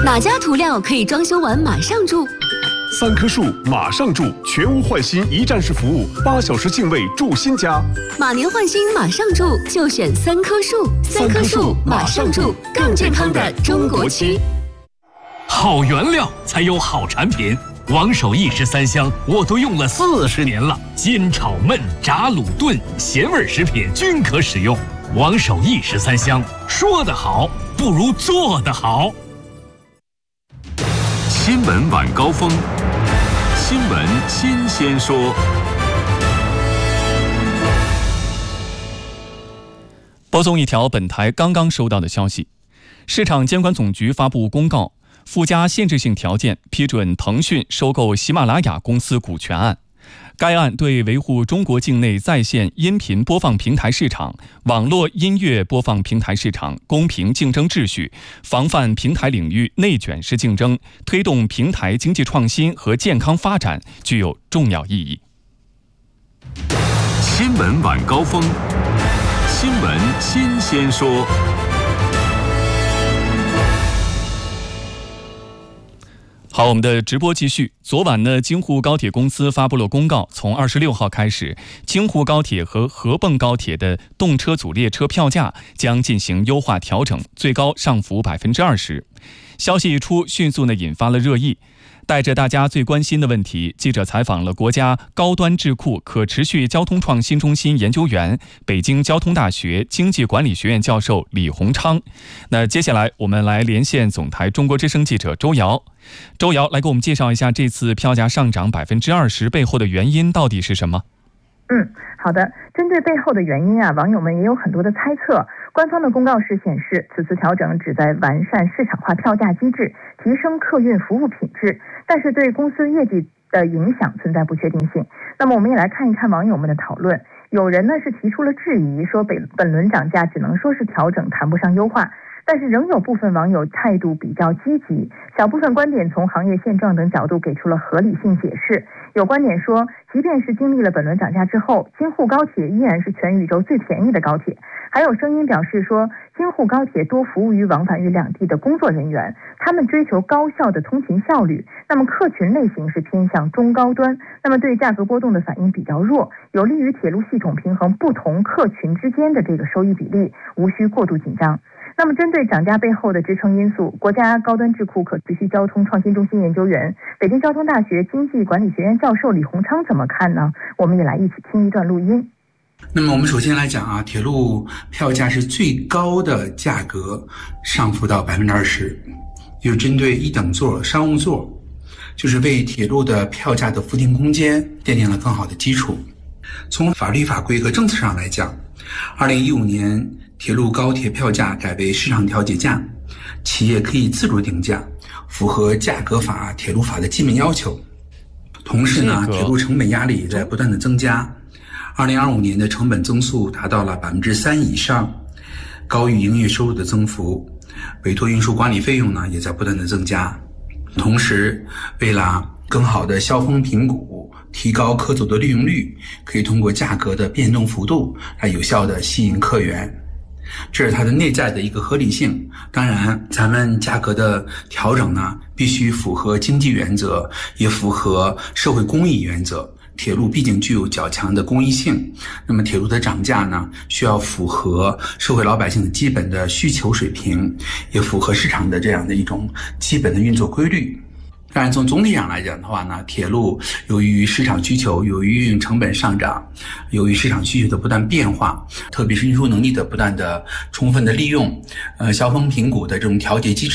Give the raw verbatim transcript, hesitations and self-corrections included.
哪家涂料可以装修完马上住？ 三棵树马上住，全屋换新一站式服务，八小时净位住新家。 马年换新马上住，就选三棵树。三棵树马上住，更健康的中国区。 好原料才有好产品。王守义十三香我都用了四十年了，煎炒焖炸卤炖咸味食品均可使用。王守义十三香，说得好不如做得好。 新闻晚高峰，新闻新鲜说。 播送一条本台刚刚收到的消息：市场监管总局发布公告，附加限制性条件批准腾讯收购喜马拉雅公司股权案。该案对维护中国境内在线音频播放平台市场、网络音乐播放平台市场公平竞争秩序，防范平台领域内卷式竞争，推动平台经济创新和健康发展具有重要意义。 新闻晚高峰，新闻新鲜说。 好，我们的直播继续。昨晚呢，京沪高铁公司发布了公告，从二十六号开始，京沪高铁和合泵高铁的动车组列车票价将进行优化调整，最高上浮百分之二十。消息一出，迅速呢引发了热议。带着大家最关心的问题，记者采访了国家高端智库可持续交通创新中心研究员、北京交通大学经济管理学院教授李洪昌。那接下来我们来连线总台中国之声记者周瑶。周瑶来给我们介绍一下这次票价上涨百分之二十背后的原因到底是什么？ 嗯，好的。针对背后的原因啊，网友们也有很多的猜测。官方的公告是显示，此次调整旨在完善市场化票价机制，提升客运服务品质，但是对公司业绩的影响存在不确定性。那么我们也来看一看网友们的讨论。有人呢是提出了质疑，说本本轮涨价只能说是调整，谈不上优化。但是仍有部分网友态度比较积极，小部分观点从行业现状等角度给出了合理性解释。有观点说，即便是经历了本轮涨价之后，京沪高铁依然是全宇宙最便宜的高铁。还有声音表示说，京沪高铁多服务于往返于两地的工作人员，他们追求高效的通勤效率，那么客群类型是偏向中高端，那么对价格波动的反应比较弱，有利于铁路系统平衡不同客群之间的这个收益比例，无需过度紧张。那么针对涨价背后的支撑因素，国家高端智库可持续交通创新中心研究员、北京交通大学经济管理学院教授李洪昌怎么看呢？我们也来一起听一段录音。 那么我们首先来讲啊，铁路票价是最高的价格上浮到百分之二十，就是针对一等座、商务座，就是为铁路的票价的浮定空间奠定了更好的基础。从法律法规和政策上来讲，二零一五年铁路高铁票价改为市场调节价，企业可以自主定价，符合价格法、铁路法的基本要求。同时呢，铁路成本压力也在不断的增加。二零二五年的成本增速达到了百分之三以上，高于营业收入的增幅。委托运输管理费用呢，也在不断的增加。同时，为了更好的销风评估，提高客组的利用率，可以通过价格的变动幅度来有效的吸引客源。这是它的内在的一个合理性。当然，咱们价格的调整呢，必须符合经济原则，也符合社会公益原则。铁路毕竟具有较强的公益性，那么铁路的涨价呢，需要符合社会老百姓的基本的需求水平，也符合市场的这样的一种基本的运作规律。当然，从总体上来讲的话呢，铁路由于市场需求，由于运营成本上涨，由于市场需求的不断变化，特别是运输能力的不断的充分的利用，呃，销风评估的这种调节机制